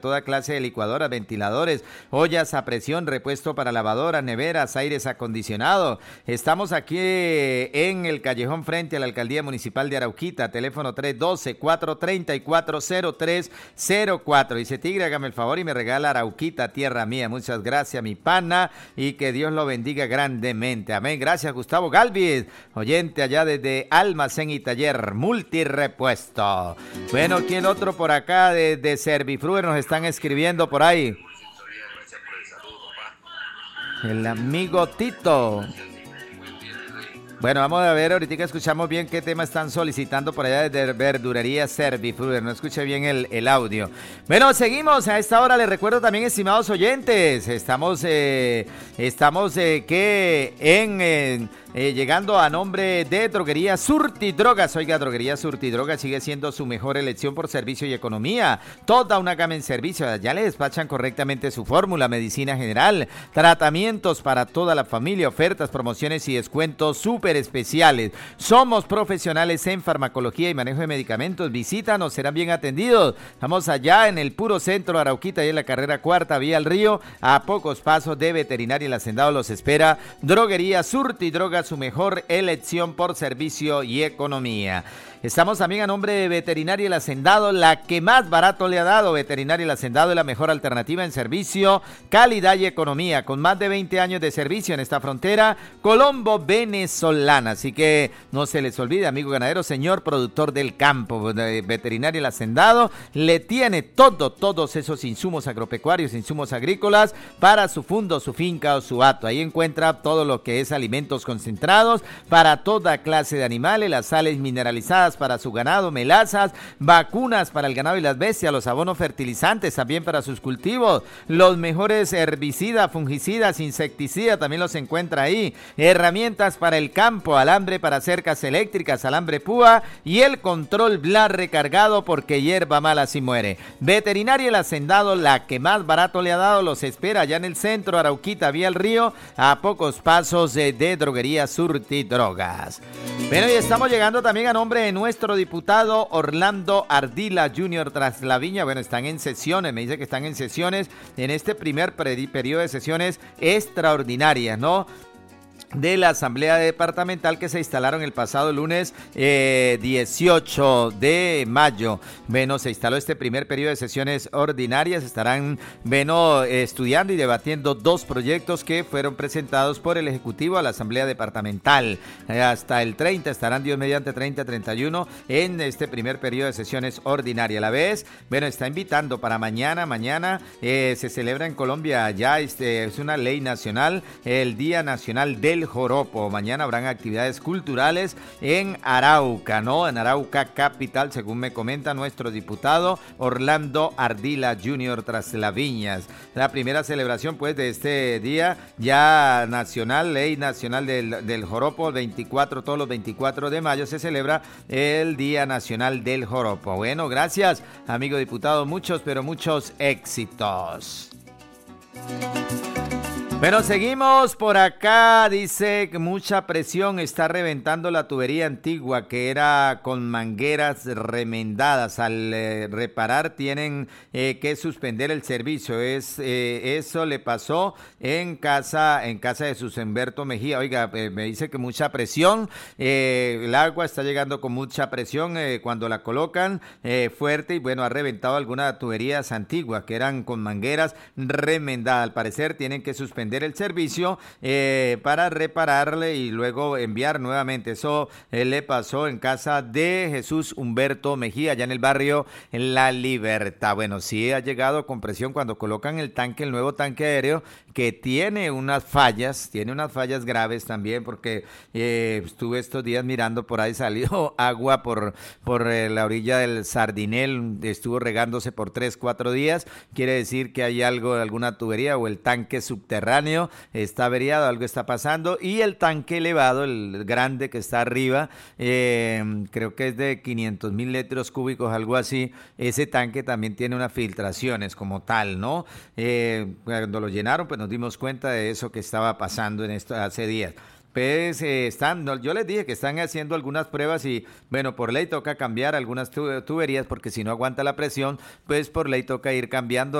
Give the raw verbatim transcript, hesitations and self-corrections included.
toda clase de licuadoras, ventiladores, ollas a presión, repuesto para lavadoras, neveras, aires acondicionados. Estamos aquí en el callejón frente a la Alcaldía Municipal de Arauquita, teléfono tres uno dos, cuatro tres cuatro, cero tres cero cuatro. Dice Tigre, hágame el favor y me regala Arauquita, tierra mía. Muchas gracias, mi pana, y que Dios lo bendiga grandemente. Amén. Gracias, Gustavo Galvis, oyente allá desde Almacén y Taller Multirepuesto. Bueno, ¿quién otro por acá de, de Servifruer nos están escribiendo por ahí? El amigo Tito. Bueno, vamos a ver, ahorita escuchamos bien qué tema están solicitando por allá desde Verdurería Servifruer. No escuché bien el, el audio. Bueno, seguimos a esta hora. Les recuerdo también, estimados oyentes, estamos, eh, estamos eh, que en... en Eh, llegando a nombre de Droguería Surtidrogas. Oiga, Droguería Surtidrogas sigue siendo su mejor elección por servicio y economía. Toda una gama en servicio. Ya le despachan correctamente su fórmula, medicina general, tratamientos para toda la familia, ofertas, promociones y descuentos súper especiales. Somos profesionales en farmacología y manejo de medicamentos. Visítanos, serán bien atendidos. Estamos allá en el puro centro de Arauquita y en la carrera cuarta, vía al río, a pocos pasos de Veterinaria El Hacendado. Los espera Droguería Surtidrogas, su mejor elección por servicio y economía. Estamos también a nombre de Veterinaria El Hacendado, la que más barato le ha dado. Veterinaria El Hacendado es la mejor alternativa en servicio, calidad y economía, con más de veinte años de servicio en esta frontera Colombo venezolana. Así que no se les olvide, amigo ganadero, señor productor del campo, Veterinaria El Hacendado le tiene todo, todos esos insumos agropecuarios, insumos agrícolas para su fundo, su finca o su hato. Ahí encuentra todo lo que es alimentos concentrados para toda clase de animales, las sales mineralizadas para su ganado, melazas, vacunas para el ganado y las bestias, los abonos fertilizantes también para sus cultivos, los mejores herbicidas, fungicidas, insecticidas también los encuentra ahí, herramientas para el campo, alambre para cercas eléctricas, alambre púa y el control Blar recargado porque hierba mala si muere. Veterinaria El Hacendado, la que más barato le ha dado, los espera allá en el centro, Arauquita, vía al río, a pocos pasos de, de Droguería Surtidrogas. Bueno, y estamos llegando también a nombre de nuestro diputado Orlando Ardila junior Traslaviña. Bueno, están en sesiones, me dice que están en sesiones en este primer periodo de sesiones extraordinarias, ¿no?, de la Asamblea Departamental que se instalaron el pasado lunes eh, dieciocho de mayo. Bueno, se instaló este primer periodo de sesiones ordinarias. Estarán, bueno, eh, estudiando y debatiendo dos proyectos que fueron presentados por el Ejecutivo a la Asamblea Departamental. Eh, hasta el treinta estarán, Dios mediante, treinta a treinta y uno en este primer periodo de sesiones ordinarias. A la vez, bueno, está invitando para mañana, mañana eh, se celebra en Colombia, ya este, es una ley nacional, el Día Nacional del Joropo. Mañana habrán actividades culturales en Arauca, ¿no? En Arauca capital, según me comenta nuestro diputado Orlando Ardila junior Traslaviñas. La primera celebración, pues, de este día ya nacional, ley nacional del, del joropo, el veinticuatro, todos los veinticuatro de mayo se celebra el Día Nacional del Joropo. Bueno, gracias, amigo diputado, muchos, pero muchos éxitos. Bueno, seguimos por acá, dice que mucha presión, está reventando la tubería antigua que era con mangueras remendadas. Al eh, reparar tienen eh, que suspender el servicio. Es eh, eso le pasó en casa en casa de Sus Humberto Mejía. Oiga, eh, me dice que mucha presión, eh, el agua está llegando con mucha presión eh, cuando la colocan eh, fuerte y bueno, ha reventado algunas tuberías antiguas que eran con mangueras remendadas. Al parecer tienen que suspender el servicio eh, para repararle y luego enviar nuevamente. Eso eh, le pasó en casa de Jesús Humberto Mejía, allá en el barrio La Libertad. Bueno, sí ha llegado con presión cuando colocan el tanque, el nuevo tanque aéreo, que tiene unas fallas, tiene unas fallas graves también, porque eh, estuve estos días mirando, por ahí salió agua por, por eh, la orilla del Sardinel, estuvo regándose por tres, cuatro días, quiere decir que hay algo, alguna tubería o el tanque subterráneo está averiado, algo está pasando, y el tanque elevado, el grande que está arriba, eh, creo que es de quinientos mil litros cúbicos, algo así, ese tanque también tiene unas filtraciones como tal, ¿no? Eh, cuando lo llenaron, pues nos dimos cuenta de eso que estaba pasando en esto hace días. Pues eh, están, no, yo les dije que están haciendo algunas pruebas y bueno, por ley toca cambiar algunas tu- tuberías porque si no aguanta la presión, pues por ley toca ir cambiando